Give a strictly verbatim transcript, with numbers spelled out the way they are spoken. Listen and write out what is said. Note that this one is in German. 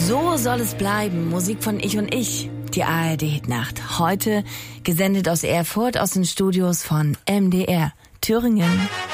So soll es bleiben. Musik von Ich und Ich. Die A R D-Hitnacht. Heute gesendet aus Erfurt, aus den Studios von M D R Thüringen.